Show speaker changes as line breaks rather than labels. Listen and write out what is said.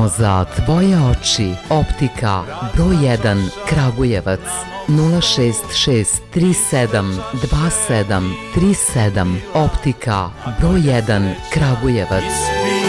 za tvoje oči. Optika broj 1 Kragujevac 066 37 27 37. Optika broj 1 Kragujevac.